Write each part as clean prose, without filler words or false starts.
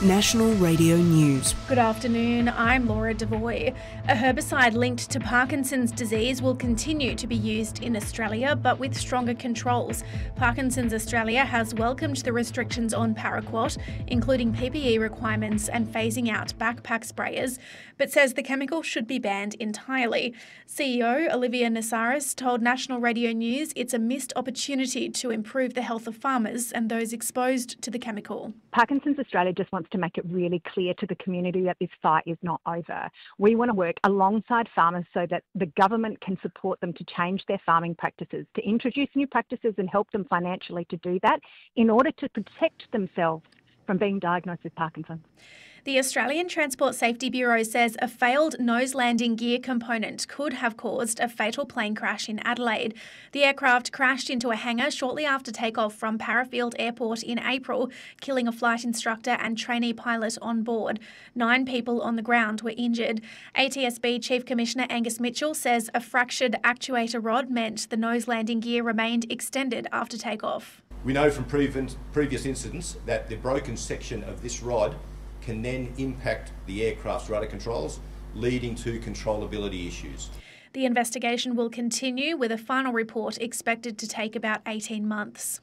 National Radio News. Good afternoon, I'm Laura Devoy. A herbicide linked to Parkinson's disease will continue to be used in Australia, but with stronger controls. Parkinson's Australia has welcomed the restrictions on paraquat, including PPE requirements and phasing out backpack sprayers, but says the chemical should be banned entirely. CEO Olivia Nassaris told National Radio News it's a missed opportunity to improve the health of farmers and those exposed to the chemical. Parkinson's Australia just wants to make it really clear to the community that this fight is not over. We want to work alongside farmers so that the government can support them to change their farming practices, to introduce new practices and help them financially to do that in order to protect themselves from being diagnosed with Parkinson's. The Australian Transport Safety Bureau says a failed nose landing gear component could have caused a fatal plane crash in Adelaide. The aircraft crashed into a hangar shortly after takeoff from Parafield Airport in April, killing a flight instructor and trainee pilot on board. 9 people on the ground were injured. ATSB Chief Commissioner Angus Mitchell says a fractured actuator rod meant the nose landing gear remained extended after takeoff. We know from previous incidents that the broken section of this rod can then impact the aircraft's rudder controls, leading to controllability issues. The investigation will continue, with a final report expected to take about 18 months.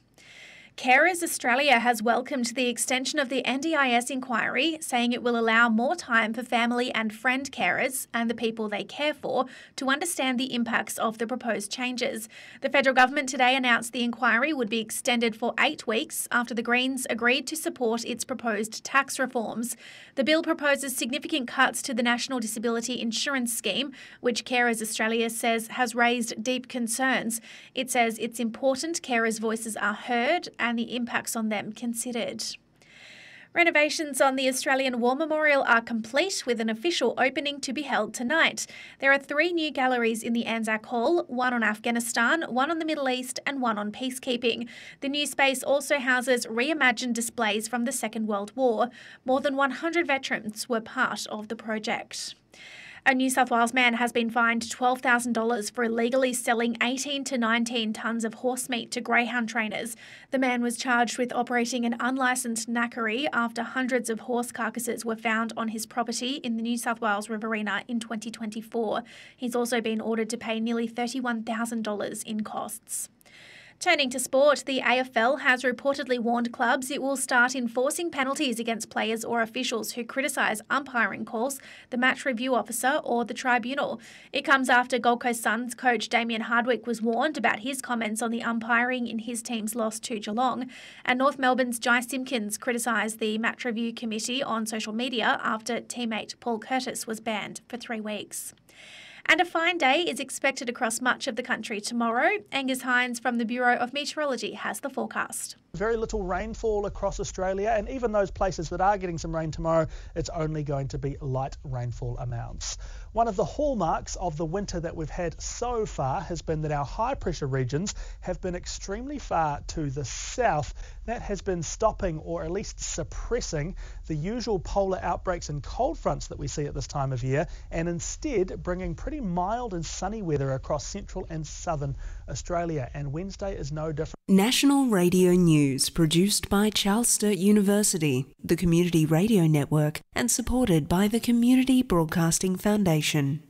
Carers Australia has welcomed the extension of the NDIS inquiry, saying it will allow more time for family and friend carers and the people they care for to understand the impacts of the proposed changes. The federal government today announced the inquiry would be extended for 8 weeks after the Greens agreed to support its proposed tax reforms. The bill proposes significant cuts to the National Disability Insurance Scheme, which Carers Australia says has raised deep concerns. It says it's important carers' voices are heard and the impacts on them considered. Renovations on the Australian War Memorial are complete, with an official opening to be held tonight. There are 3 new galleries in the Anzac Hall, one on Afghanistan, one on the Middle East and one on peacekeeping. The new space also houses reimagined displays from the Second World War. More than 100 veterans were part of the project. A New South Wales man has been fined $12,000 for illegally selling 18 to 19 tonnes of horse meat to greyhound trainers. The man was charged with operating an unlicensed knackery after hundreds of horse carcasses were found on his property in the New South Wales Riverina in 2024. He's also been ordered to pay nearly $31,000 in costs. Turning to sport, the AFL has reportedly warned clubs it will start enforcing penalties against players or officials who criticise umpiring calls, the match review officer or the tribunal. It comes after Gold Coast Suns coach Damien Hardwick was warned about his comments on the umpiring in his team's loss to Geelong, and North Melbourne's Jai Simpkins criticised the match review committee on social media after teammate Paul Curtis was banned for 3 weeks. And a fine day is expected across much of the country tomorrow. Angus Hines from the Bureau of Meteorology has the forecast. Very little rainfall across Australia, and even those places that are getting some rain tomorrow, it's only going to be light rainfall amounts. One of the hallmarks of the winter that we've had so far has been that our high pressure regions have been extremely far to the south. That has been stopping, or at least suppressing, the usual polar outbreaks and cold fronts that we see at this time of year, and instead bringing pretty mild and sunny weather across central and southern Australia, and Wednesday is no different. National Radio News, produced by Charles Sturt University, the Community Radio Network, and supported by the Community Broadcasting Foundation.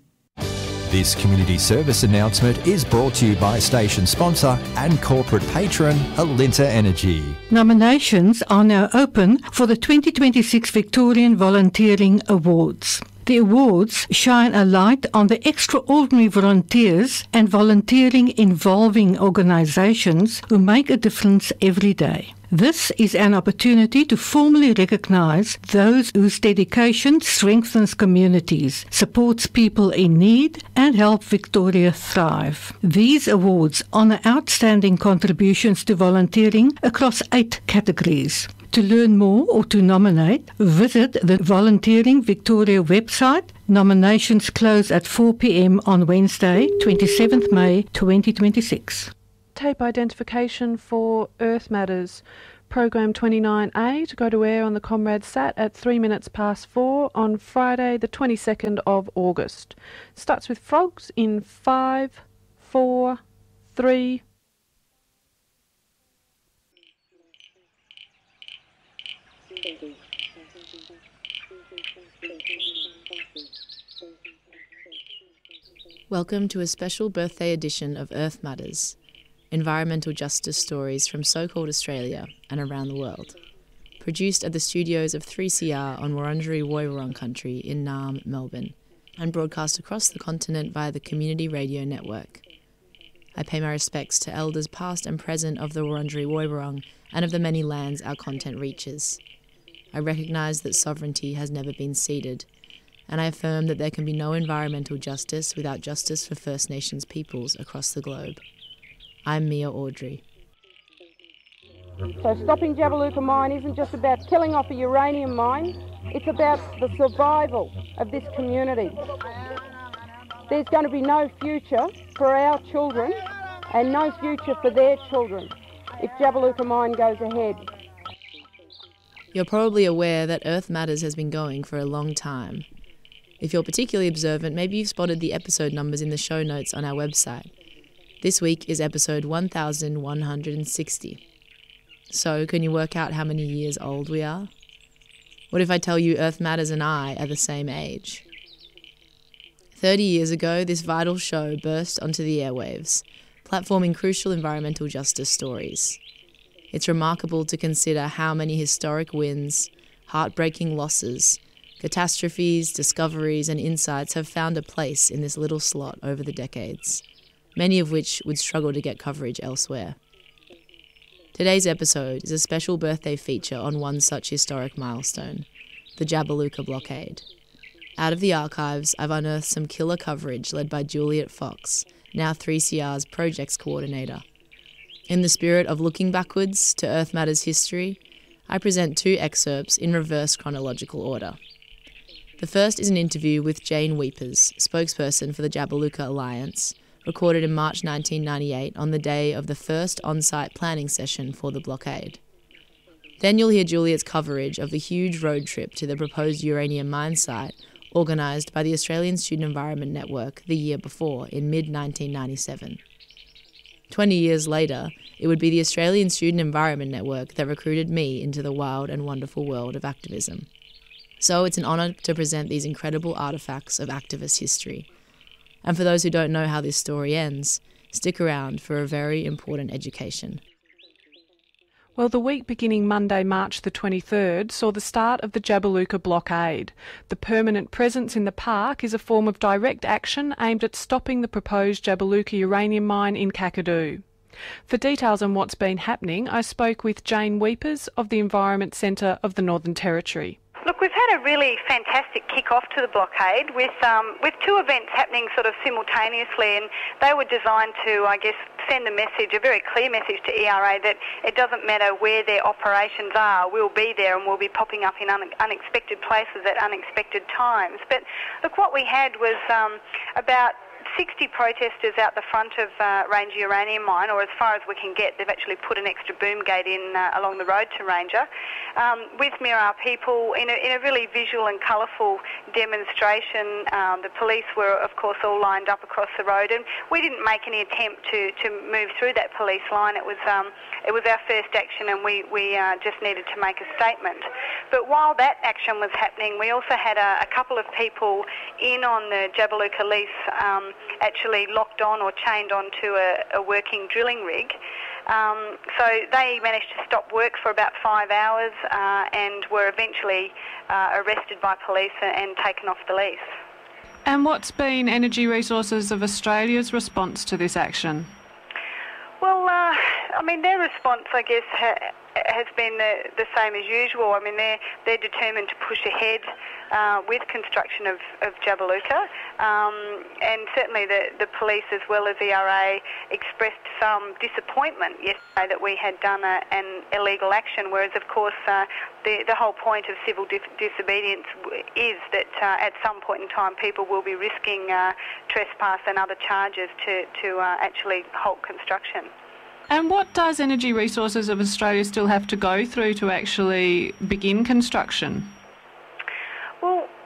This community service announcement is brought to you by station sponsor and corporate patron Alinta Energy. Nominations are now open for the 2026 Victorian Volunteering Awards. The awards shine a light on the extraordinary volunteers and volunteering involving organisations who make a difference every day. This is an opportunity to formally recognise those whose dedication strengthens communities, supports people in need and helps Victoria thrive. These awards honour outstanding contributions to volunteering across 8 categories. To learn more or to nominate, visit the Volunteering Victoria website. Nominations close at 4 p.m. on Wednesday, 27th May 2026. Tape identification for Earth Matters. Program 29A to go to air on the Comrade Sat at 3 minutes past 4 on Friday the 22nd of August. Starts with frogs in 5, 4, 3... Welcome to a special birthday edition of Earth Matters, environmental justice stories from so-called Australia and around the world. Produced at the studios of 3CR on Wurundjeri Woiwurrung country in Naarm, Melbourne, and broadcast across the continent via the Community Radio Network. I pay my respects to elders past and present of the Wurundjeri Woiwurrung and of the many lands our content reaches. I recognise that sovereignty has never been ceded, and I affirm that there can be no environmental justice without justice for First Nations peoples across the globe. I'm Mia Audrey. So stopping Jabiluka mine isn't just about killing off a uranium mine, it's about the survival of this community. There's going to be no future for our children and no future for their children if Jabiluka mine goes ahead. You're probably aware that Earth Matters has been going for a long time. If you're particularly observant, maybe you've spotted the episode numbers in the show notes on our website. This week is episode 1160. So, can you work out how many years old we are? What if I tell you Earth Matters and I are the same age? 30 years ago, this vital show burst onto the airwaves, platforming crucial environmental justice stories. It's remarkable to consider how many historic wins, heartbreaking losses, catastrophes, discoveries and insights have found a place in this little slot over the decades, many of which would struggle to get coverage elsewhere. Today's episode is a special birthday feature on one such historic milestone, the Jabiluka blockade. Out of the archives, I've unearthed some killer coverage led by Juliet Fox, now 3CR's projects coordinator. In the spirit of looking backwards to Earth Matters history, I present two excerpts in reverse chronological order. The first is an interview with Jane Weepers, spokesperson for the Jabiluka Alliance, recorded in March 1998 on the day of the first on-site planning session for the blockade. Then you'll hear Juliet's coverage of the huge road trip to the proposed uranium mine site organised by the Australian Student Environment Network the year before, in mid-1997. 20 years later, it would be the Australian Student Environment Network that recruited me into the wild and wonderful world of activism. So it's an honour to present these incredible artefacts of activist history. And for those who don't know how this story ends, stick around for a very important education. Well, the week beginning Monday, March the 23rd, saw the start of the Jabiluka blockade. The permanent presence in the park is a form of direct action aimed at stopping the proposed Jabiluka uranium mine in Kakadu. For details on what's been happening, I spoke with Jane Weepers of the Environment Centre of the Northern Territory. Look, we've had a really fantastic kick-off to the blockade with two events happening sort of simultaneously, and they were designed to, I guess, send a message, a very clear message to ERA that it doesn't matter where their operations are, we'll be there and we'll be popping up in unexpected places at unexpected times. But look, what we had was about 60 protesters out the front of Ranger Uranium Mine, or as far as we can get. They've actually put an extra boom gate in along the road to Ranger, with Mirarr people in a really visual and colourful demonstration. The police were, of course, all lined up across the road, and we didn't make any attempt to move through that police line. It was our first action, and we just needed to make a statement. But while that action was happening, we also had a couple of people in on the Jabiluka lease, actually locked on or chained onto a working drilling rig. So they managed to stop work for about 5 hours and were eventually arrested by police and taken off the lease. And what's been Energy Resources of Australia's response to this action? Well, I mean, their response, I guess, has been the same as usual. I mean, they're determined to push ahead with construction of Jabiluka, and certainly the police as well as ERA expressed some disappointment yesterday that we had done an illegal action, whereas of course the whole point of civil disobedience is that at some point in time people will be risking trespass and other charges to actually halt construction. And what does Energy Resources of Australia still have to go through to actually begin construction? Well, essentially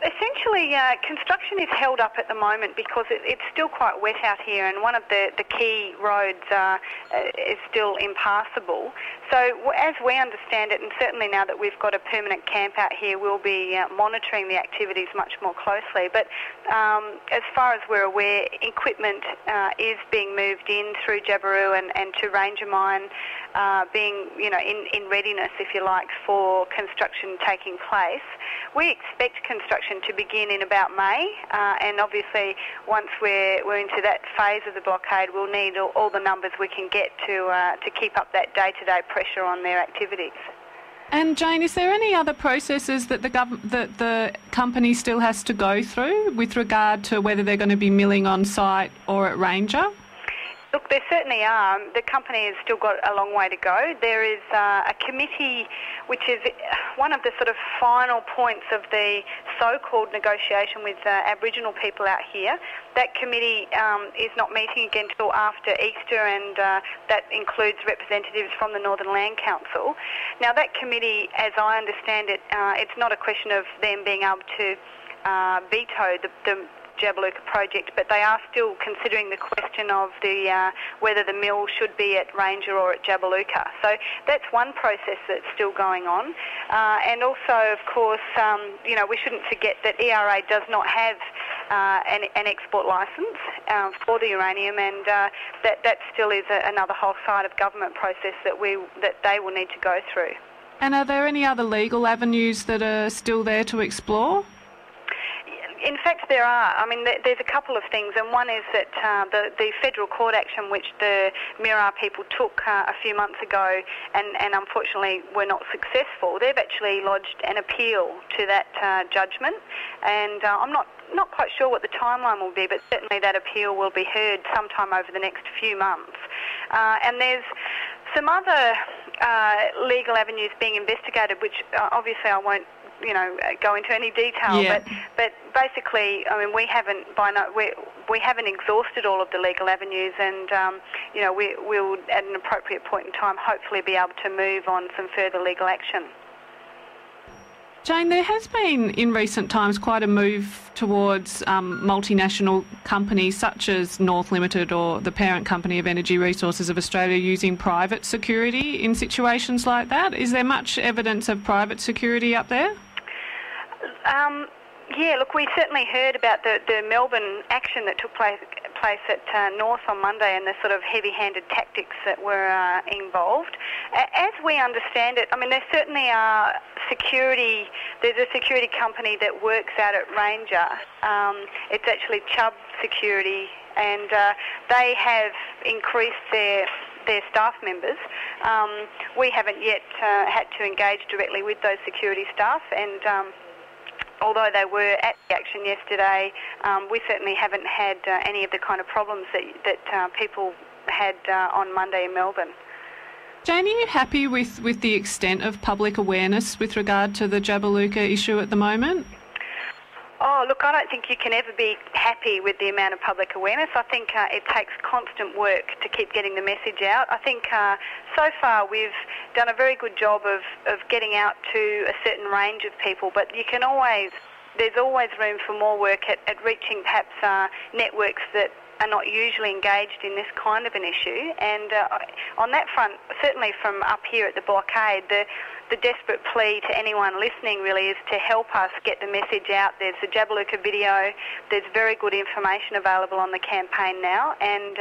Actually, construction is held up at the moment because it's still quite wet out here, and one of the key roads is still impassable. So as we understand it, and certainly now that we've got a permanent camp out here, we'll be monitoring the activities much more closely. But as far as we're aware, equipment is being moved in through Jabiru and to Ranger Mine, being in readiness, if you like, for construction taking place. We expect construction to begin in about May, and obviously once we're into that phase of the blockade, we'll need all the numbers we can get to keep up that day-to-day pressure on their activities. And Jane, is there any other processes that the company still has to go through with regard to whether they're going to be milling on site or at Ranger? Look, there certainly are. The company has still got a long way to go. There is a committee which is one of the sort of final points of the so-called negotiation with Aboriginal people out here. That committee is not meeting again until after Easter, and that includes representatives from the Northern Land Council. Now, that committee, as I understand it, it's not a question of them being able to veto the Jabiluka project, but they are still considering the question of whether the mill should be at Ranger or at Jabiluka. So that's one process that's still going on. And also, of course, we shouldn't forget that ERA does not have an export licence for the uranium, and that still is another whole side of government process that they will need to go through. And are there any other legal avenues that are still there to explore? In fact, there are. I mean, there's a couple of things, and one is that the federal court action which the Mirarr people took a few months ago and unfortunately were not successful, they've actually lodged an appeal to that judgment, and I'm not quite sure what the timeline will be, but certainly that appeal will be heard sometime over the next few months. And there's some other legal avenues being investigated, which obviously I won't go into any detail, but basically, I mean, we haven't exhausted all of the legal avenues, and we'll at an appropriate point in time hopefully be able to move on some further legal action. Jane, there has been in recent times quite a move towards multinational companies such as North Limited or the parent company of Energy Resources of Australia using private security in situations like that. Is there much evidence of private security up there? Yeah, look, we certainly heard about the Melbourne action that took place at North on Monday and the sort of heavy-handed tactics that were involved. As we understand it, I mean, there certainly are security. There's a security company that works out at Ranger. It's actually Chubb Security, and they have increased their staff members. We haven't yet had to engage directly with those security staff, and although they were at the action yesterday, we certainly haven't had any of the kind of problems that people had on Monday in Melbourne. Jane, are you happy with the extent of public awareness with regard to the Jabiluka issue at the moment? Oh, look, I don't think you can ever be happy with the amount of public awareness. I think it takes constant work to keep getting the message out. I think so far we've done a very good job of getting out to a certain range of people, but there's always room for more work at reaching perhaps networks that are not usually engaged in this kind of an issue. And on that front, certainly from up here at the blockade, the desperate plea to anyone listening really is to help us get the message out. There's the Jabiluka video, there's very good information available on the campaign now, and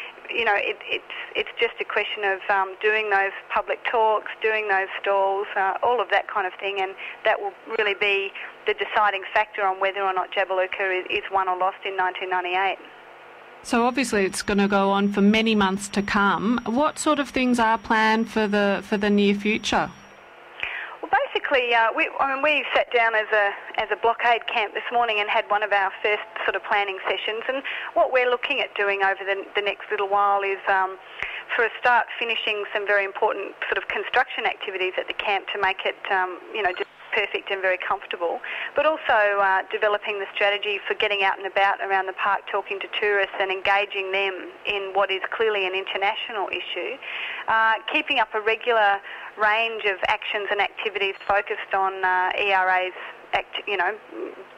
it's just a question of doing those public talks, doing those stalls, all of that kind of thing, and that will really be the deciding factor on whether or not Jabiluka is won or lost in 1998. So obviously it's going to go on for many months to come. What sort of things are planned for the near future? Well, basically, we sat down as a blockade camp this morning and had one of our first sort of planning sessions. And what we're looking at doing over the next little while is, for a start, finishing some very important sort of construction activities at the camp to make it, just perfect and very comfortable, but also developing the strategy for getting out and about around the park, talking to tourists and engaging them in what is clearly an international issue, keeping up a regular range of actions and activities focused on ERA's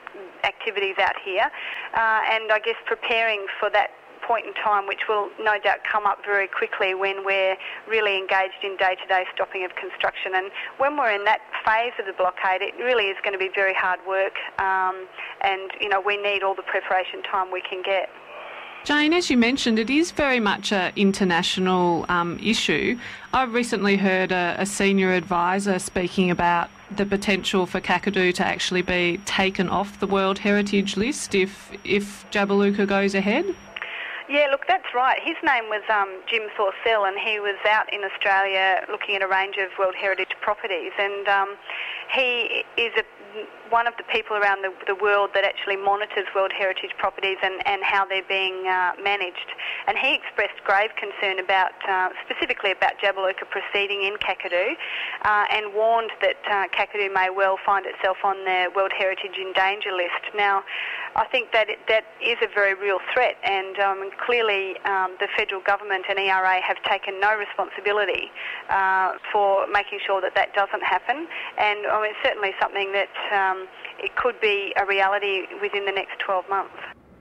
activities out here, and I guess preparing for that point in time, which will no doubt come up very quickly when we're really engaged in day-to-day stopping of construction. And when we're in that phase of the blockade, it really is going to be very hard work, and we need all the preparation time we can get. Jane, as you mentioned, it is very much an international issue. I've recently heard a senior advisor speaking about the potential for Kakadu to actually be taken off the World Heritage List if Jabiluka goes ahead. Yeah, look, that's right. His name was Jim Thorcell, and he was out in Australia looking at a range of World Heritage properties, and he is one of the people around the world that actually monitors World Heritage properties and how they're being managed. And he expressed grave concern about, specifically about Jabiluka proceeding in Kakadu, and warned that Kakadu may well find itself on the World Heritage in Danger list. Now, I think that that is a very real threat, and clearly the federal government and ERA have taken no responsibility for making sure that that doesn't happen. And it's certainly something that it could be a reality within the next 12 months.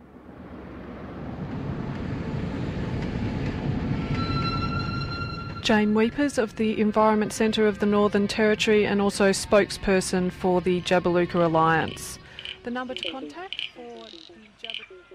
Jane Weepers of the Environment Centre of the Northern Territory and also spokesperson for the Jabiluka Alliance. The number to contact for the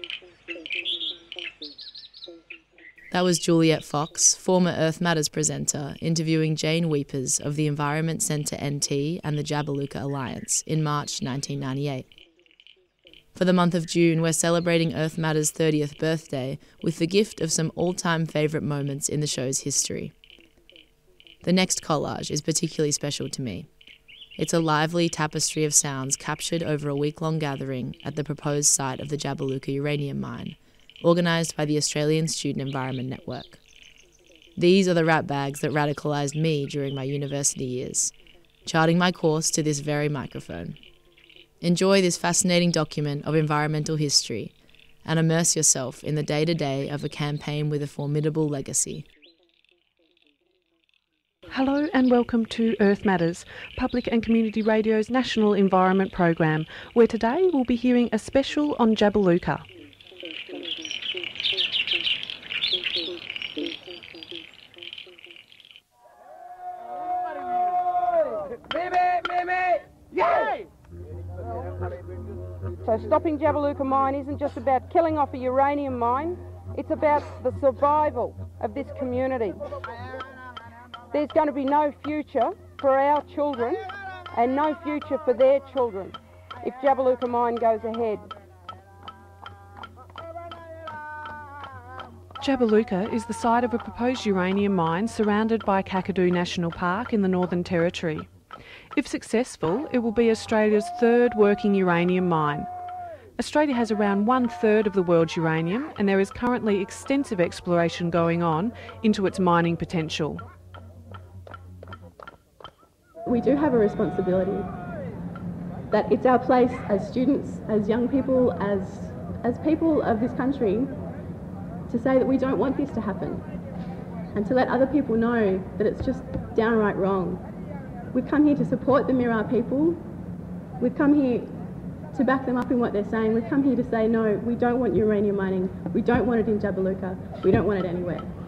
That was Juliet Fox, former Earth Matters presenter, interviewing Jane Weepers of the Environment Centre NT and the Jabiluka Alliance in March 1998. For the month of June, we're celebrating Earth Matters' 30th birthday with the gift of some all-time favourite moments in the show's history. The next collage is particularly special to me. It's a lively tapestry of sounds captured over a week-long gathering at the proposed site of the Jabiluka uranium mine, organised by the Australian Student Environment Network. These are the rat bags that radicalised me during my university years, charting my course to this very microphone. Enjoy this fascinating document of environmental history and immerse yourself in the day-to-day of a campaign with a formidable legacy. Hello and welcome to Earth Matters, Public and Community Radio's National Environment Program, where today we'll be hearing a special on Jabiluka. So stopping Jabiluka mine isn't just about killing off a uranium mine, it's about the survival of this community. There's going to be no future for our children and no future for their children if Jabiluka mine goes ahead. Jabiluka is the site of a proposed uranium mine surrounded by Kakadu National Park in the Northern Territory. If successful, it will be Australia's third working uranium mine. Australia has around 1/3 of the world's uranium, and there is currently extensive exploration going on into its mining potential. We do have a responsibility, that it's our place as students, as young people, as people of this country, to say that we don't want this to happen and to let other people know that it's just downright wrong. We've come here to support the Mirarr people. We've come here to back them up in what they're saying. We've come here to say, no, we don't want uranium mining. We don't want it in Jabiluka. We don't want it anywhere.